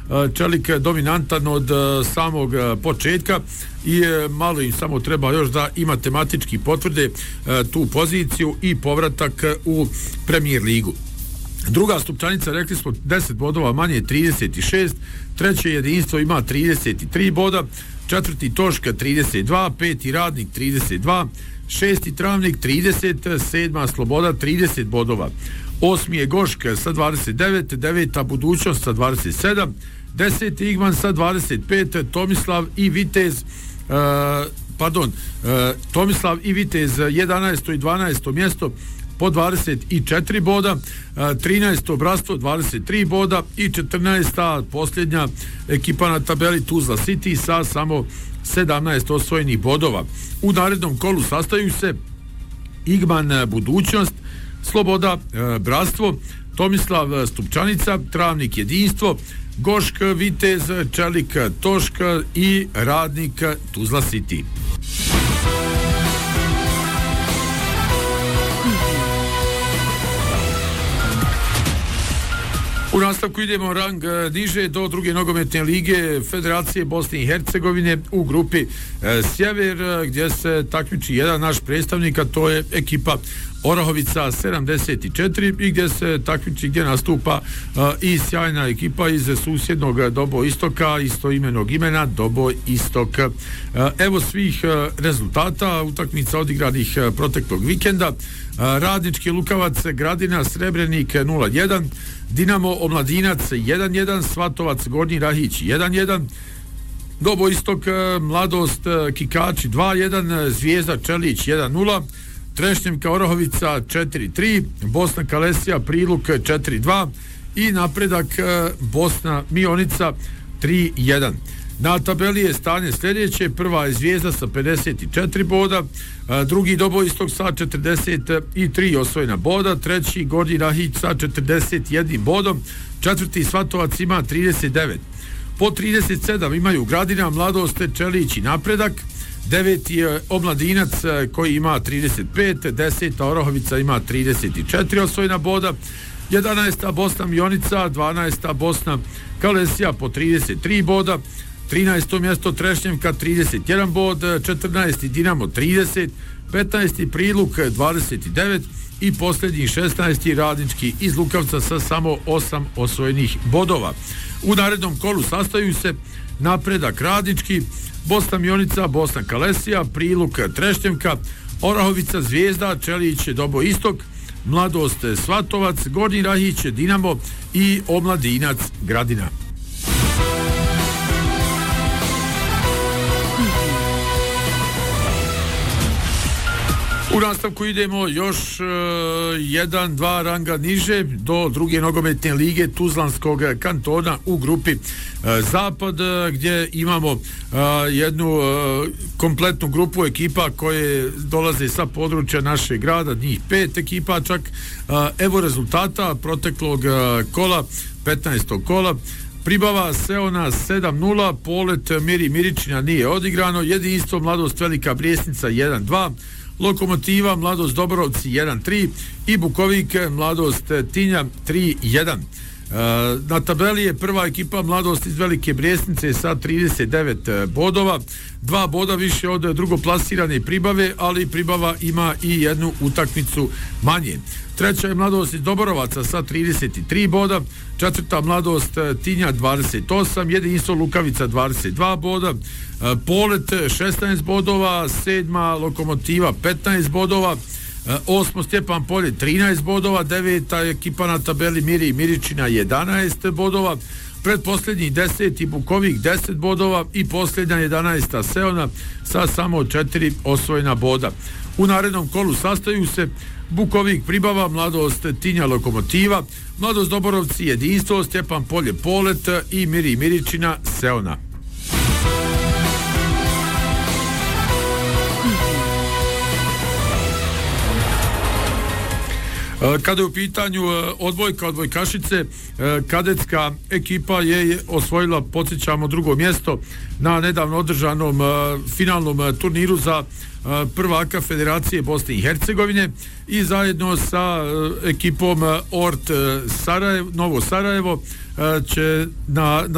Čelik dominantan od samog početka i malo im samo treba još da i matematički potvrde tu poziciju i povratak u Premier ligu. Druga Stupčanica, rekli smo, 10 bodova manje, 36. Treće Jedinstvo ima 33 boda. Četvrti Toška 32, peti Radnik 32, šesti Travnik 30, sedma Sloboda 30 bodova. Osmi je Goška sa 29, deveta Budućnost sa 27, deseti Igman sa 25, Tomislav i Vitez Tomislav i Vitez 11. i 12. mjesto po 24 boda, 13. Bratstvo 23 boda i 14. posljednja ekipa na tabeli Tuzla City sa samo 17 osvojenih bodova. U narednom kolu sastaju se Igman Budućnost, Sloboda Bratstvo, Tomislav Stupčanica, Travnik Jedinstvo, Gošk Vitez, Čelik Toška i Radnik Tuzla City. U nastavku idemo rang niže do druge nogometne lige Federacije Bosne i Hercegovine u grupi Sjever, gdje se takmiči jedan naš predstavnik, a to je ekipa Orahovica 74 i gdje se takmiči, gdje nastupa i sjajna ekipa iz susjednog Dobo Istoka, istoimenog imena Dobo Istok. Evo svih rezultata utakmica odigranih proteklog vikenda. Radnički Lukavac Gradina Srebrenik 0-1, Dinamo Omladinac 1-1, Svatovac Gornji Rahić 1-1, Dobo Istok Mladost Kikači 2-1, Zvijezda Čelić 1-0, Trešnjevka Orahovica 4-3, Bosna Kalesija Priluk 4-2 i Napredak Bosna Mionica 3-1. Na tabeli je stanje sljedeće: prva je Zvijezda sa 54 boda, drugi Dobo Istok sa 43 osvojena boda, treći Gornji Rahić sa 41 bodom, četvrti Svatovac ima 39. Po 37 imaju Gradina, Mladost, Čelić i Napredak, deveti je Omladinac koji ima 35, deseta Orahovica ima 34 osvojena boda, 11. Bosna Mionica, 12. Bosna Kalesija po 33 boda, 13. mjesto Trešnjevka 31 bod, 14. Dinamo 30, 15. Priluk 29 i posljednji 16. Radnički iz Lukavca sa samo 8 osvojenih bodova. U narednom kolu sastaju se Napredak Radnički, Bosna Mionica, Bosna Kalesija, Priluk Trešnjevka, Orahovica Zvijezda, Čelić Dobo Istok, Mladost Svatovac, Gornji Rahić Dinamo i Omladinac Gradina. U nastavku idemo još 1-2 ranga niže do druge nogometne lige Tuzlanskog kantona u grupi Zapad, gdje imamo jednu kompletnu grupu ekipa koje dolaze sa područja našeg grada, njih 5 ekipa čak. Evo rezultata proteklog kola, 15. kola. Pribava Seona 7-0, Polet Miri Miričina nije odigrano, Jedinstvo Mladost Velika Brijesnica 1-2, Lokomotiva Mladost Doborovci 1-3 i Bukovik Mladost Tinja 3-1. Na tabeli je prva ekipa Mladost iz Velike Brijesnice sa 39 bodova, 2 boda više od drugoplasirane Pribave, ali Pribava ima i jednu utakmicu manje. Treća je Mladost iz Doborovaca sa 33 boda, četvrta Mladost Tinja 28, Jedinstvo Lukavica 22 boda, Polet 16 bodova, sedma Lokomotiva 15 bodova, osmo Stjepan Polje 13 bodova, deveta ekipa na tabeli Miri Miričina 11 bodova, predposljednji 10. Bukovik 10 bodova i posljednja 11. Seona sa samo 4 osvojena boda. U narednom kolu sastaju se Bukovik Pribava, Mladost Tinja Lokomotiva, Mladost Doborovci Jedinstvo, Stjepan Polje Polet i Miri Miričina Seona. Kada je u pitanju odbojkašice, kadetska ekipa je osvojila, podsjećamo, drugo mjesto na nedavno održanom finalnom turniru za prvaka Federacije Bosne i Hercegovine i zajedno sa ekipom Ort Novo Sarajevo će na